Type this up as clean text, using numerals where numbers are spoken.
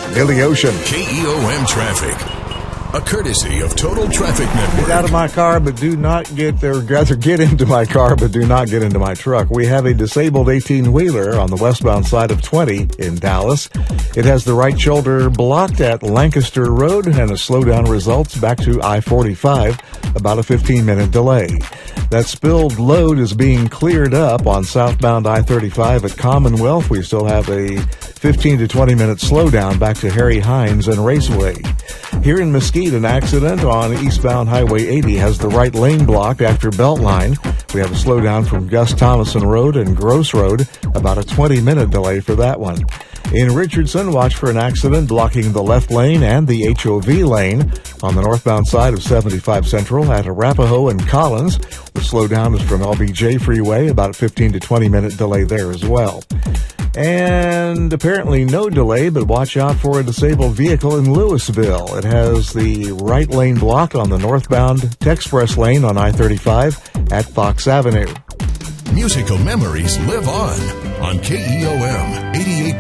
Billy Ocean. KEOM Traffic. A courtesy of Total Traffic Network. Get out of my car, but do not get there. Rather, get into my car, but do not get into my truck. We have a disabled 18-wheeler on the westbound side of 20 in Dallas. It has the right shoulder blocked at Lancaster Road, and a slowdown results back to I-45, about a 15-minute delay. That spilled load is being cleared up on southbound I-35 at Commonwealth. We still have a 15 to 20-minute slowdown back to Harry Hines and Raceway. Here in Mesquite, an accident on eastbound Highway 80 has the right lane blocked after Beltline. We have a slowdown from Gus Thomason Road and Gross Road, about a 20-minute delay for that one. In Richardson, watch for an accident blocking the left lane and the HOV lane on the northbound side of 75 Central at Arapahoe and Collins. The slowdown is from LBJ Freeway, about a 15 to 20-minute delay there as well. And apparently no delay, but watch out for a disabled vehicle in Louisville. It has the right lane blocked on the northbound Texpress lane on I-35 at Fox Avenue. Musical memories live on KEOM 88.